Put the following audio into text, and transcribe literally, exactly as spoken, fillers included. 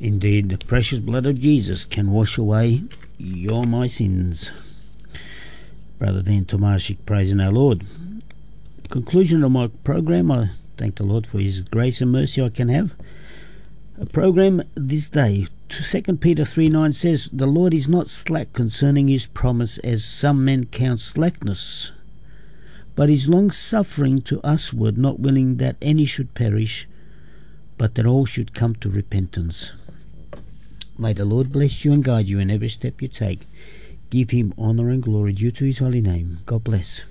Indeed, the precious blood of Jesus can wash away your my sins. Brother Dan Tomashik, praising our Lord. Conclusion of my program, I thank the Lord for his grace and mercy I can have. A program this day, Second Peter three nine says, the Lord is not slack concerning his promise, as some men count slackness, but is long-suffering to usward, not willing that any should perish, but that all should come to repentance. May the Lord bless you and guide you in every step you take. Give him honour and glory due to his holy name. God bless.